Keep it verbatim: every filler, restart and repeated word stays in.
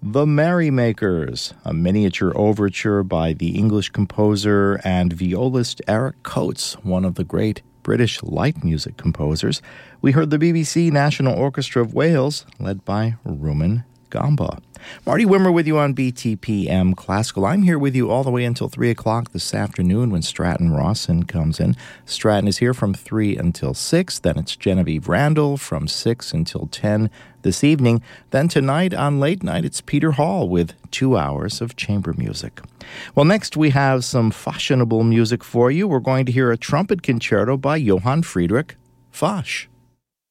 The Merrymakers, a miniature overture by the English composer and violist Eric Coates, one of the great British light music composers. We heard the B B C National Orchestra of Wales, led by Rumen Gamba. Marty Wimmer with you on B T P M Classical. I'm here with you all the way until three o'clock this afternoon when Stratton Rawson comes in. Stratton is here from three until six. Then it's Genevieve Randall from six until ten this evening. Then tonight on Late Night, it's Peter Hall with two hours of chamber music. Well, next we have some fashionable music for you. We're going to hear a trumpet concerto by Johann Friedrich Fasch.